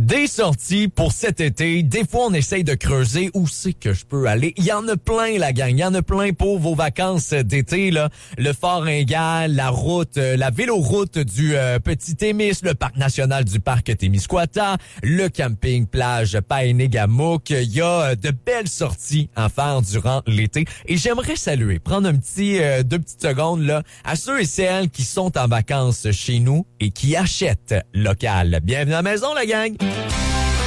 Des sorties pour cet été. Des fois, on essaye de creuser où c'est que je peux aller. Il y en a plein, la gang. Il y en a plein pour vos vacances d'été, là. Le Fort Ringal, la route, la véloroute du Petit Témis, le parc national du parc Témiscouata, le camping plage Paenégamook. Il y a de belles sorties à faire durant l'été. Et j'aimerais saluer, prendre un petit 2 petites secondes, là, à ceux et celles qui sont en vacances chez nous et qui achètent local. Bienvenue à la maison, la gang!